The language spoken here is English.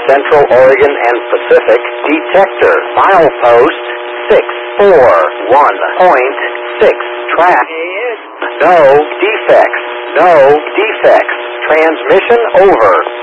Central Oregon and Pacific. Detector. Milepost 641.6. Track. No defects. No defects. Transmission over.